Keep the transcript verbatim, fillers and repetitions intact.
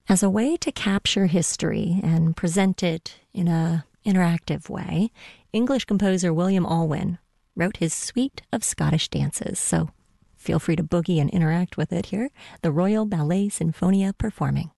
As a way to capture history and present it in a interactive way, English composer William Alwyn wrote his suite of Scottish dances. So feel free to boogie and interact with it here. The Royal Ballet Sinfonia performing.